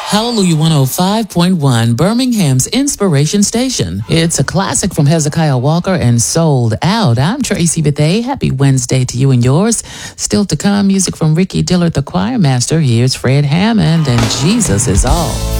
Hallelujah 105.1, Birmingham's Inspiration Station. It's a classic from Hezekiah Walker and Sold Out. I'm Tracy Bethay. Happy Wednesday to you and yours. Still to come, music from Ricky Dillard, the choir master. Here's Fred Hammond and Jesus Is All.